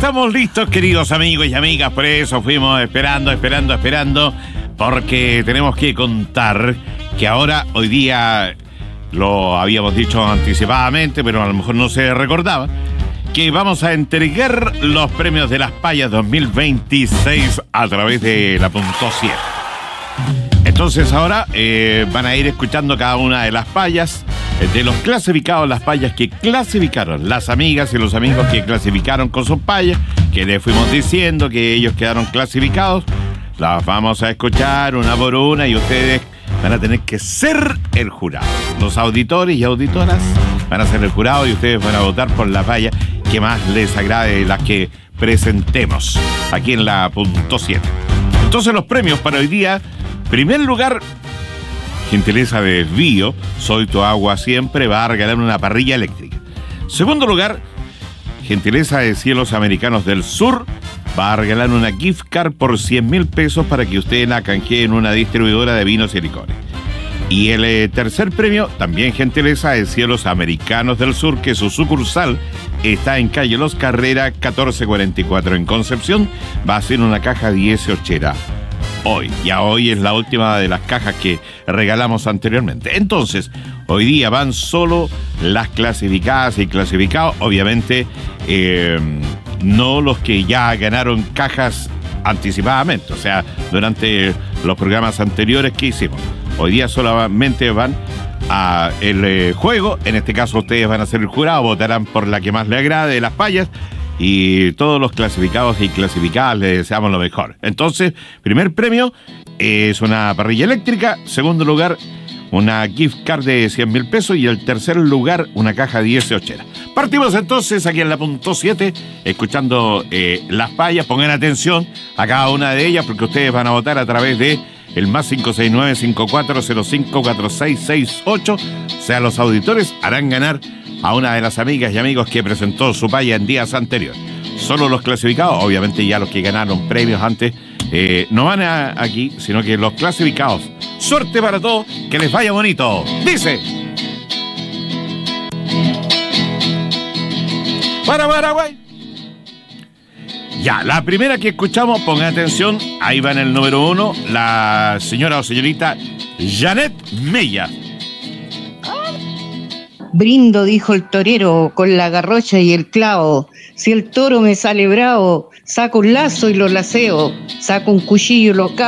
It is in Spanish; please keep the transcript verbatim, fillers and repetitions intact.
estamos listos, queridos amigos y amigas. Por eso fuimos esperando, esperando, esperando, porque tenemos que contar que ahora, hoy día, lo habíamos dicho anticipadamente, pero a lo mejor no se recordaba, que vamos a entregar los premios de las Payas dos mil veintiséis a través de la punto siete. Entonces ahora eh, van a ir escuchando cada una de las payas, eh, de los clasificados, las payas que clasificaron, las amigas y los amigos que clasificaron con sus payas, que les fuimos diciendo que ellos quedaron clasificados. Las vamos a escuchar una por una y ustedes van a tener que ser el jurado. Los auditores y auditoras van a ser el jurado y ustedes van a votar por la paya que más les agrade de las que presentemos aquí en la punto siete. Entonces los premios para hoy día: primer lugar, gentileza de Desvío, Soy tu agua siempre, va a regalar una parrilla eléctrica. Segundo lugar, gentileza de Cielos Americanos del Sur, va a regalar una gift card por cien mil pesos para que usted la canjee en una distribuidora de vinos y licores. Y el eh, tercer premio, también gentileza de Cielos Americanos del Sur, que su sucursal está en calle Los Carrera catorce cuarenta y cuatro en Concepción, va a ser una caja dieciochera. Hoy, ya hoy es la última de las cajas que regalamos anteriormente. Entonces, hoy día van solo las clasificadas y clasificados, obviamente eh, no los que ya ganaron cajas anticipadamente, o sea, durante los programas anteriores que hicimos. Hoy día solamente van a el eh, juego, en este caso ustedes van a ser el jurado, votarán por la que más les agrade de las payas. Y todos los clasificados y clasificadas les deseamos lo mejor. Entonces, primer premio es una parrilla eléctrica. Segundo lugar, una gift card de cien mil pesos. Y el tercer lugar, una caja dieciochera. Partimos entonces aquí en la punto siete, escuchando eh, las payas. Pongan atención a cada una de ellas, porque ustedes van a votar a través de el más cinco seis nueve, cinco cuatro cero cinco, cuatro seis seis ocho. O sea, los auditores harán ganar a una de las amigas y amigos que presentó su paya en días anteriores. Solo los clasificados, obviamente ya los que ganaron premios antes, eh, no van a, aquí, sino que los clasificados. Suerte para todos, que les vaya bonito. Dice: para Paraguay. Ya, la primera que escuchamos, pongan atención, ahí va en el número uno, la señora o señorita Janet Mella. Brindo, dijo el torero, con la garrocha y el clavo. Si el toro me sale bravo, saco un lazo y lo laceo, saco un cuchillo y lo